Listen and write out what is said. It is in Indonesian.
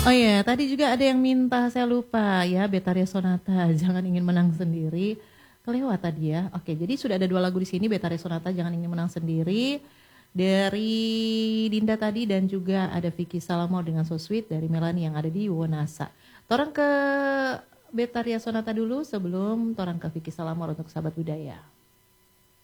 Oh iya, tadi juga ada yang minta, saya lupa ya, Betaria Sonata, Jangan Ingin Menang Sendiri. Kelewat tadi ya. Oke, jadi sudah ada 2 lagu di sini, Betaria Sonata, Jangan Ingin Menang Sendiri. Dari Dinda tadi dan juga ada Vicky Salamor dengan So Sweet dari Melanie yang ada di Wonasa. Torang ke Betaria Sonata dulu sebelum torang ke Vicky Salamor untuk Sahabat Budaya.